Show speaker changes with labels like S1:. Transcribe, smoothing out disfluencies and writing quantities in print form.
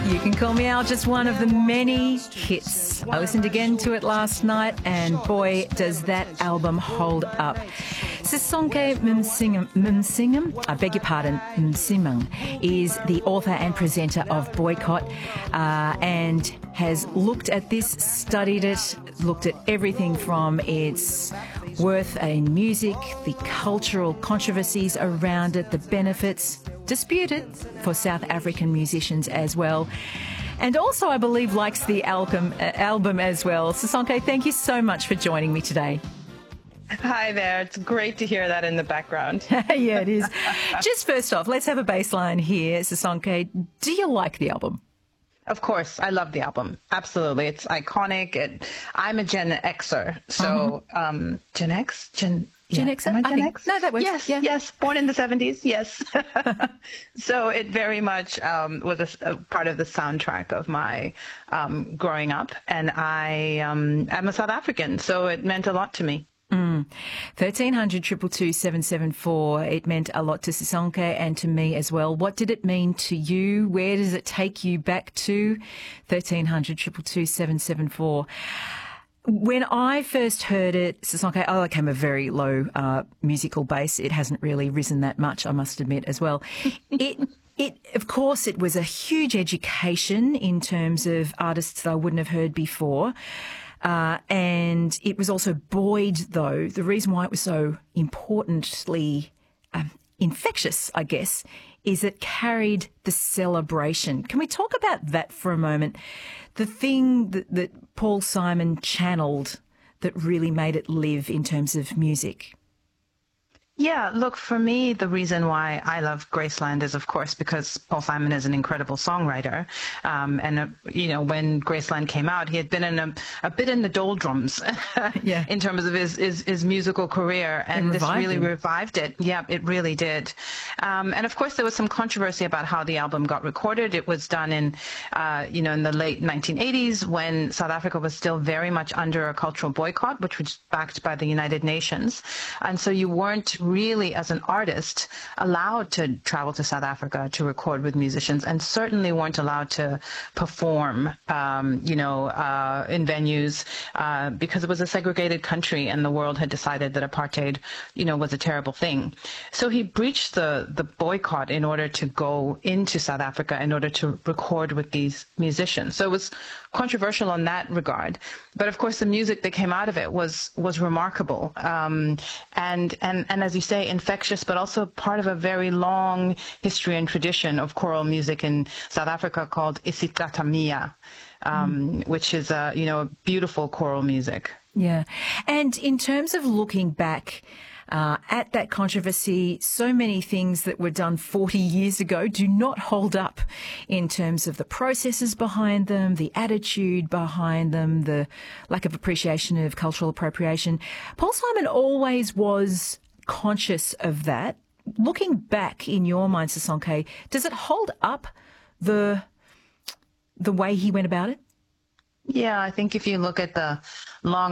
S1: You Can Call Me Al, just one of the many hits. I listened again to it last night, and boy, does that album hold up. Sisonke Msimang, I beg your pardon, Msimang, is the author and presenter of Boycott, and has looked at this, studied it, looked at everything from its worth in music, the cultural controversies around it, the benefits, disputed for South African musicians as well. And also, I believe, likes the album as well. Sisonke, thank you so much for joining me today.
S2: Hi there. It's great to hear that in the background.
S1: Yeah, it is. Just first off, let's have a baseline here. Sisonke, do you like the album?
S2: Of course. I love the album. Absolutely. It's iconic. I'm a Gen Xer. So Gen X? Gen X? Am I Gen X?
S1: No, that works.
S2: Yes,
S1: yeah.
S2: Yes. Born in the 70s. Yes. So it very much was a part of the soundtrack of my growing up. And I am a South African, so it meant a lot to me.
S1: 1300 222 774. It meant a lot to Sisonke and to me as well. What did it mean to you? Where does it take you back to? 1300 222 774. When I first heard it, Sisonke, I came a very low musical base. It hasn't really risen that much, I must admit, as well. Of course, it was a huge education in terms of artists that I wouldn't have heard before. And it was also buoyed, though. The reason why it was so importantly infectious, I guess, is it carried the celebration. Can we talk about that for a moment? The thing that Paul Simon channeled that really made it live in terms of music.
S2: Yeah, look, for me, the reason why I love Graceland is, of course, because Paul Simon is an incredible songwriter. When Graceland came out, he had been in a bit in the doldrums in terms of his musical career. And this really revived it. Yeah, it really did. And of course, there was some controversy about how the album got recorded. It was done in the late 1980s when South Africa was still very much under a cultural boycott, which was backed by the United Nations. And so you weren't really, as an artist, allowed to travel to South Africa to record with musicians, and certainly weren't allowed to perform, in venues, because it was a segregated country and the world had decided that apartheid, was a terrible thing. So he breached the boycott in order to go into South Africa in order to record with these musicians. So it was controversial in that regard. But of course, the music that came out of it was remarkable. And as you say, infectious, but also part of a very long history and tradition of choral music in South Africa called isicathamiya, which is a beautiful choral music.
S1: Yeah. And in terms of looking back at that controversy, so many things that were done 40 years ago do not hold up in terms of the processes behind them, the attitude behind them, the lack of appreciation of cultural appropriation. Paul Simon always was conscious of that. Looking back in your mind, Sisonke, does it hold up the way he went about it?
S2: Yeah, I think if you look at the long